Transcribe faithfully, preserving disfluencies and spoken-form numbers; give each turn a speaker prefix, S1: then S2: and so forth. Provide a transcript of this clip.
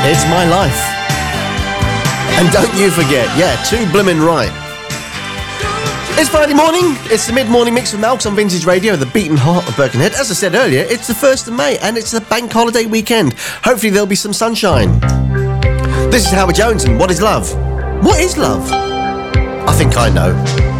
S1: It's My Life. And don't you forget, yeah, too blimmin' right. It's Friday morning, it's the mid-morning mix with Malks on Vintage Radio, the beating heart of Birkenhead. As I said earlier, it's the first of May and it's the bank holiday weekend. Hopefully there'll be some sunshine. This is Howard Jones and What is Love? What is love? I think I know.